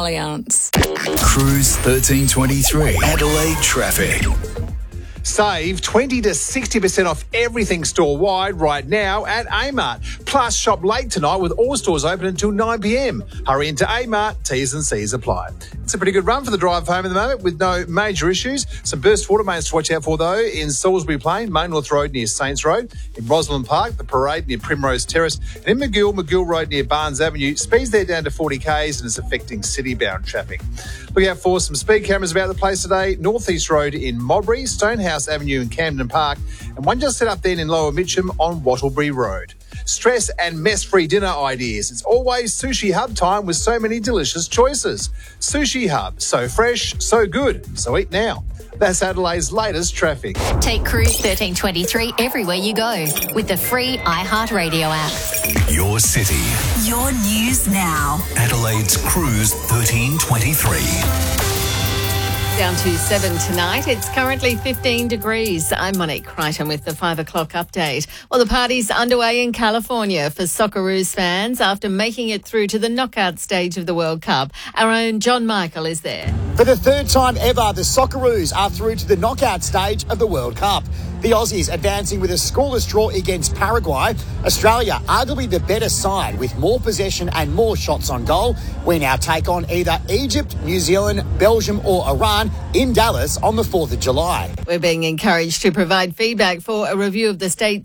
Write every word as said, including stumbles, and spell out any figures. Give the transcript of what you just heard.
Allianz. Cruise thirteen twenty-three. Adelaide traffic. Save twenty to sixty percent off everything store-wide right now at A-Mart. Plus, shop late tonight with all stores open until nine p.m. Hurry into A-Mart. T's and C's apply. It's a pretty good run for the drive home at the moment with no major issues. Some burst water mains to watch out for, though, in Salisbury Plain, Maynooth Road near Saints Road, in Roslyn Park, the Parade near Primrose Terrace, and in McGill, McGill Road near Barnes Avenue. Speeds there down to forty k's and it's affecting city-bound traffic. Look out for some speed cameras about the place today. North East Road in Modbury, Stonehouse Avenue in Camden Park, and one just set up then in Lower Mitcham on Wattleby Road. Stress and mess-free dinner ideas. It's always Sushi Hub time with so many delicious choices. Sushi Hub, so fresh, so good. So eat now. That's Adelaide's latest traffic. Take Cruise thirteen twenty-three everywhere you go with the free iHeartRadio app. Your city. Your news now. Adelaide's Cruise thirteen twenty-three. Down to seven tonight. It's currently fifteen degrees. I'm Monique Crichton with the five o'clock update. Well, the party's underway in California for Socceroos fans after making it through to the knockout stage of the World Cup. Our own John Michael is there. For the third time ever, the Socceroos are through to the knockout stage of the World Cup. The Aussies advancing with a scoreless draw against Paraguay. Australia, arguably the better side with more possession and more shots on goal. We now take on either Egypt, New Zealand, Belgium or Iran in Dallas on the fourth of July. We're being encouraged to provide feedback for a review of the state's